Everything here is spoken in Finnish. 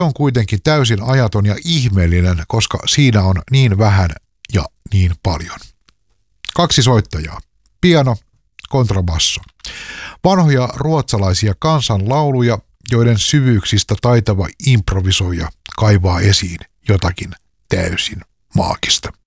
on kuitenkin täysin ajaton ja ihmeellinen, koska siinä on niin vähän ja niin paljon. 2 soittajaa. Piano, kontrabasso. Vanhoja ruotsalaisia kansanlauluja, joiden syvyyksistä taitava improvisoija kaivaa esiin jotakin täysin maagista.